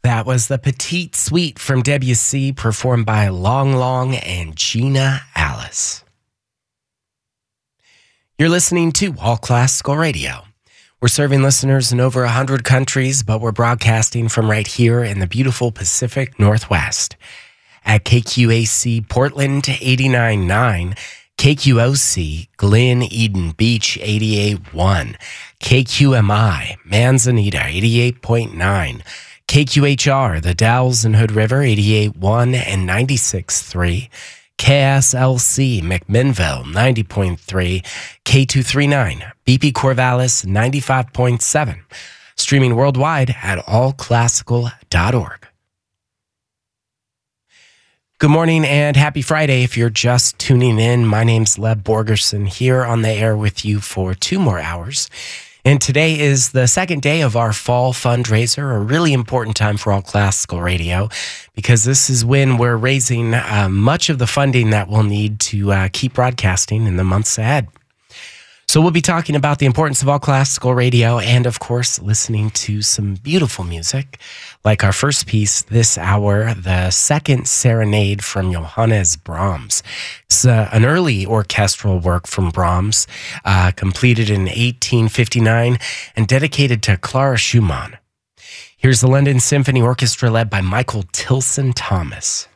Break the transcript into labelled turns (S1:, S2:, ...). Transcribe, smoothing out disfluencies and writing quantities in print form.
S1: That was the Petite Suite from Debussy, performed by Long Long and Gina Alice. You're listening to All Classical Radio. We're serving listeners in over 100 countries, but we're broadcasting from right here in the beautiful Pacific Northwest. At KQAC Portland 89.9, KQOC Glen Eden Beach 88.1, KQMI Manzanita 88.9, KQHR The Dalles and Hood River 88.1 and 96.3, KSLC McMinnville 90.3, K239 BP Corvallis 95.7, streaming worldwide at allclassical.org. Good morning and happy Friday. If you're just tuning in, my name's Leb Borgerson here on the air with you for 2 more hours. And today is the second day of our fall fundraiser, a really important time for All Classical Radio, because this is when we're raising much of the funding that we'll need to keep broadcasting in the months ahead. So we'll be talking about the importance of All Classical Radio and, of course, listening to some beautiful music, like our first piece this hour, the Second Serenade from Johannes Brahms. It's an early orchestral work from Brahms, completed in 1859 and dedicated to Clara Schumann. Here's the London Symphony Orchestra led by Michael Tilson Thomas.